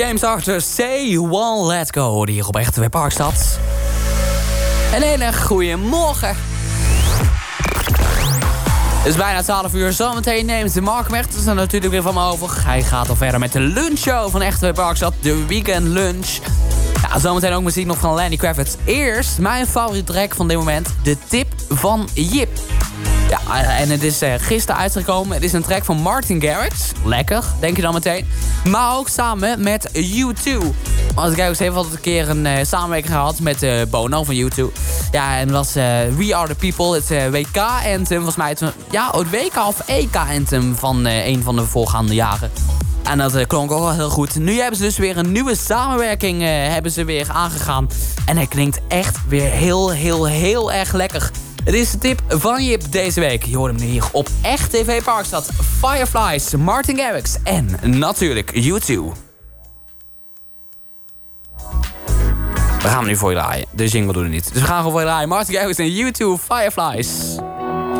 James Arthur, Say One Let's Go. Hier op Echte Parkstad. Een hele goede morgen. Het is bijna 12 uur. Zometeen neemt Mark Mertens er natuurlijk weer van me over. Hij gaat al verder met de lunchshow van Echte Parkstad. De Weekend Lunch. Ja, zometeen ook muziek nog van Lenny Kravitz. Eerst mijn favoriete track van dit moment. De tip van Jip. Ja, en het is gisteren uitgekomen. Het is een track van Martin Garrix. Lekker, denk je dan meteen. Maar ook samen met U2. Als ik kijk, heeft altijd een keer een samenwerking gehad met Bono van U2. Ja, en dat was We Are The People, het WK-anthem. Volgens mij het WK of EK-anthem van een van de voorgaande jaren. En dat klonk ook wel heel goed. Nu hebben ze dus weer een nieuwe samenwerking hebben ze weer aangegaan. En hij klinkt echt weer heel erg lekker. Het is de tip van Jip deze week. Je hoort hem hier op Echt TV Parkstad. Fireflies, Martin Garrix en natuurlijk U2. We gaan hem nu voor je draaien. De jingle doet het niet. Dus we gaan gewoon voor je draaien. Martin Garrix en U2, Fireflies.